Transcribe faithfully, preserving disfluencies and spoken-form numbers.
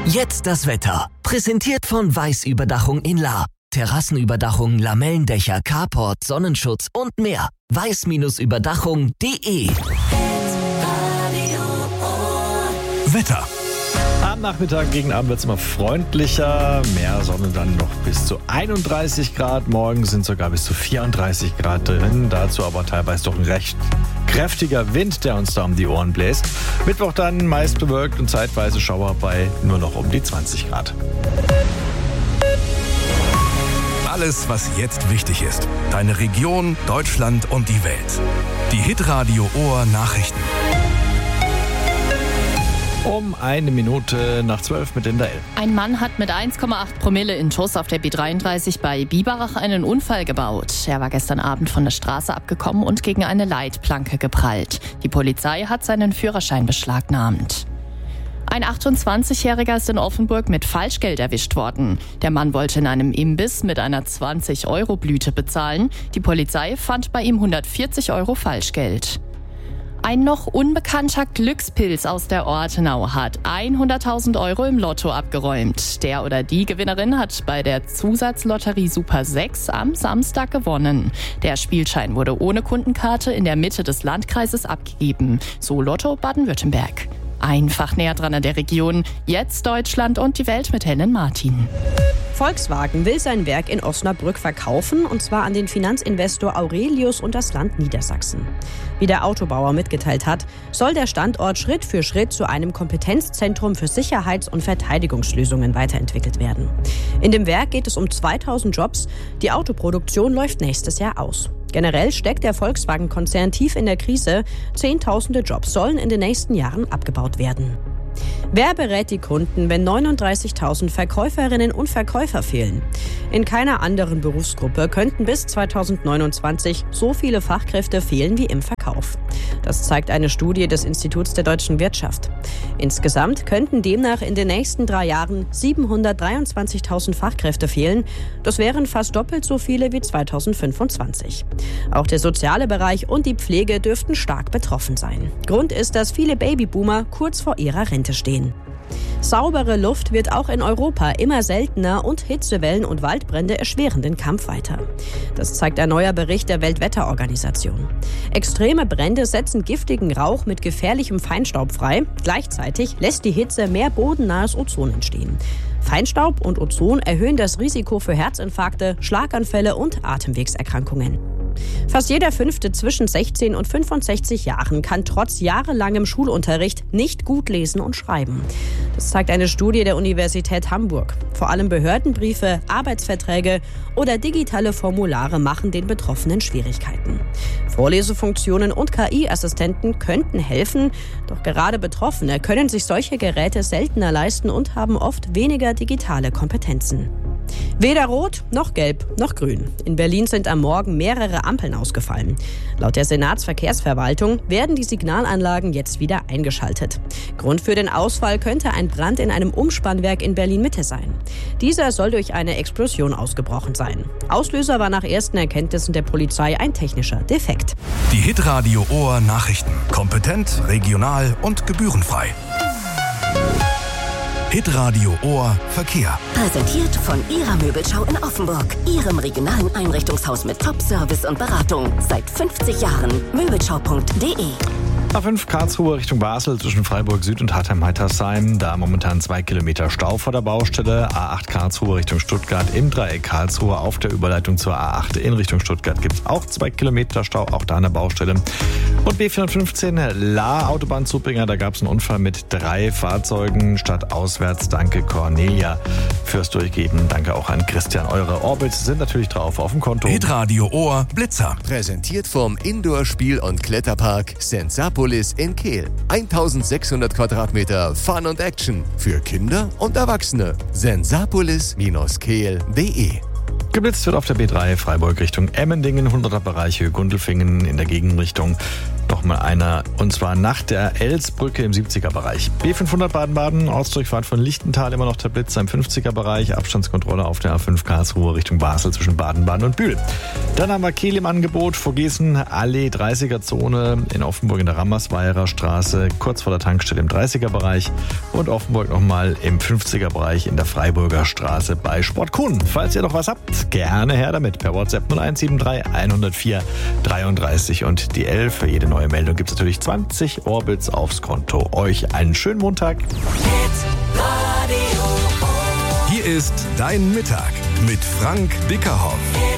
Jetzt das Wetter. Präsentiert von Weiß Überdachung in Lahr. Terrassenüberdachung, Lamellendächer, Carport, Sonnenschutz und mehr. weiß Überdachung punkt de. Wetter. Am Nachmittag gegen Abend wird es immer freundlicher. Mehr Sonne dann noch bis zu einunddreißig Grad. Morgen sind sogar bis zu vierunddreißig Grad drin. Dazu aber teilweise doch ein recht kräftiger Wind, der uns da um die Ohren bläst. Mittwoch dann meist bewölkt und zeitweise Schauer bei nur noch um die zwanzig Grad. Alles, was jetzt wichtig ist. Deine Region, Deutschland und die Welt. Die Hitradio Ohr Nachrichten. Um eine Minute nach zwölf mit Linda L. Ein Mann hat mit eins Komma acht Promille in Schuss auf der B dreiunddreißig bei Biberach einen Unfall gebaut. Er war gestern Abend von der Straße abgekommen und gegen eine Leitplanke geprallt. Die Polizei hat seinen Führerschein beschlagnahmt. Ein achtundzwanzigjähriger ist in Offenburg mit Falschgeld erwischt worden. Der Mann wollte in einem Imbiss mit einer zwanzig-Euro-Blüte bezahlen. Die Polizei fand bei ihm hundertvierzig Euro Falschgeld. Ein noch unbekannter Glückspilz aus der Ortenau hat hunderttausend Euro im Lotto abgeräumt. Der oder die Gewinnerin hat bei der Zusatzlotterie Super sechs am Samstag gewonnen. Der Spielschein wurde ohne Kundenkarte in der Mitte des Landkreises abgegeben. So Lotto Baden-Württemberg. Einfach näher dran an der Region. Jetzt Deutschland und die Welt mit Helen Martin. Volkswagen will sein Werk in Osnabrück verkaufen, und zwar an den Finanzinvestor Aurelius und das Land Niedersachsen. Wie der Autobauer mitgeteilt hat, soll der Standort Schritt für Schritt zu einem Kompetenzzentrum für Sicherheits- und Verteidigungslösungen weiterentwickelt werden. In dem Werk geht es um zweitausend Jobs. Die Autoproduktion läuft nächstes Jahr aus. Generell steckt der Volkswagen-Konzern tief in der Krise. Zehntausende Jobs sollen in den nächsten Jahren abgebaut werden. Wer berät die Kunden, wenn neununddreißigtausend Verkäuferinnen und Verkäufer fehlen? In keiner anderen Berufsgruppe könnten bis zweitausendneunundzwanzig so viele Fachkräfte fehlen wie im Verkauf. Das zeigt eine Studie des Instituts der deutschen Wirtschaft. Insgesamt könnten demnach in den nächsten drei Jahren siebenhundertdreiundzwanzigtausend Fachkräfte fehlen. Das wären fast doppelt so viele wie zweitausendfünfundzwanzig. Auch der soziale Bereich und die Pflege dürften stark betroffen sein. Grund ist, dass viele Babyboomer kurz vor ihrer Rente stehen. Saubere Luft wird auch in Europa immer seltener und Hitzewellen und Waldbrände erschweren den Kampf weiter. Das zeigt ein neuer Bericht der Weltwetterorganisation. Extreme Brände setzen giftigen Rauch mit gefährlichem Feinstaub frei. Gleichzeitig lässt die Hitze mehr bodennahes Ozon entstehen. Feinstaub und Ozon erhöhen das Risiko für Herzinfarkte, Schlaganfälle und Atemwegserkrankungen. Fast jeder Fünfte zwischen sechzehn und fünfundsechzig Jahren kann trotz jahrelangem Schulunterricht nicht gut lesen und schreiben. Das zeigt eine Studie der Universität Hamburg. Vor allem Behördenbriefe, Arbeitsverträge oder digitale Formulare machen den Betroffenen Schwierigkeiten. Vorlesefunktionen und K I-Assistenten könnten helfen, doch gerade Betroffene können sich solche Geräte seltener leisten und haben oft weniger digitale Kompetenzen. Weder rot, noch gelb, noch grün. In Berlin sind am Morgen mehrere Ampeln ausgefallen. Laut der Senatsverkehrsverwaltung werden die Signalanlagen jetzt wieder eingeschaltet. Grund für den Ausfall könnte ein Brand in einem Umspannwerk in Berlin-Mitte sein. Dieser soll durch eine Explosion ausgebrochen sein. Auslöser war nach ersten Erkenntnissen der Polizei ein technischer Defekt. Die Hitradio Ohr Nachrichten. Kompetent, regional und gebührenfrei. Hitradio Ohr Verkehr. Präsentiert von Ihrer Möbelschau in Offenburg. Ihrem regionalen Einrichtungshaus mit Top-Service und Beratung. Seit fünfzig Jahren. Möbelschau punkt de. A fünf Karlsruhe Richtung Basel zwischen Freiburg Süd und Hartheim-Heitersheim. Da momentan zwei Kilometer Stau vor der Baustelle. A acht Karlsruhe Richtung Stuttgart im Dreieck Karlsruhe. Auf der Überleitung zur A acht in Richtung Stuttgart gibt es auch zwei Kilometer Stau, auch da an der Baustelle. Und B vierhundertfünfzehn Lahr Autobahnzubringer, da gab es einen Unfall mit drei Fahrzeugen statt auswärts. Danke Cornelia fürs Durchgeben. Danke auch an Christian. Eure Orbits sind natürlich drauf auf dem Konto. Hitradio Ohr Blitzer. Präsentiert vom Indoor-Spiel- und Kletterpark Sensapolis in Kehl. eintausendsechshundert Quadratmeter Fun und Action für Kinder und Erwachsene. sensapolis Kehl punkt de. Geblitzt wird auf der B drei Freiburg Richtung Emmendingen, hunderter Bereich Höhe Gundelfingen in der Gegenrichtung. Nochmal einer, und zwar nach der Elsbrücke im siebziger-Bereich. B fünfhundert Baden-Baden, Ortsdurchfahrt von Lichtental, immer noch der Blitz im fünfziger-Bereich. Abstandskontrolle auf der A fünf Karlsruhe Richtung Basel zwischen Baden-Baden und Bühl. Dann haben wir Kehl im Angebot, Vogesen, Allee, dreißiger-Zone, in Offenburg in der Rammersweiler Straße, kurz vor der Tankstelle im dreißiger-Bereich und Offenburg nochmal im fünfziger-Bereich in der Freiburger Straße bei Sport Kuhn. Falls ihr noch was habt, gerne her damit per WhatsApp null eins sieben drei eins null vier dreiunddreißig und die elf. Für jede neue Meldung gibt es natürlich zwanzig Orbits aufs Konto. Euch einen schönen Montag. Hier ist Dein Mittag mit Frank Dickerhoff.